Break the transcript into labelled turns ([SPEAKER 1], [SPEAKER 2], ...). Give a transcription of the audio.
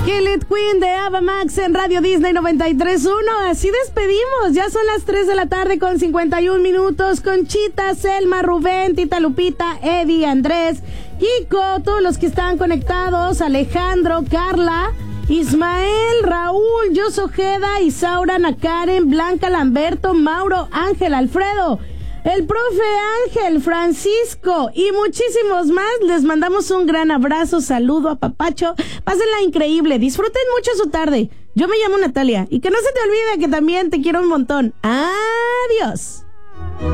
[SPEAKER 1] Kill It Queen de Ava Max en Radio Disney 93.1. Así despedimos. Ya son las 3 de la tarde con 51 minutos. Conchita, Selma, Rubén, Tita Lupita, Eddie, Andrés, Kiko, todos los que están conectados, Alejandro, Carla, Ismael, Raúl, Jos Ojeda, Isaura, Ana Karen, Blanca, Lamberto, Mauro, Ángel, Alfredo, el profe Ángel, Francisco y muchísimos más. Les mandamos un gran abrazo, saludo, apapacho. Pásenla increíble, disfruten mucho su tarde. Yo me llamo Natalia y que no se te olvide que también te quiero un montón. Adiós.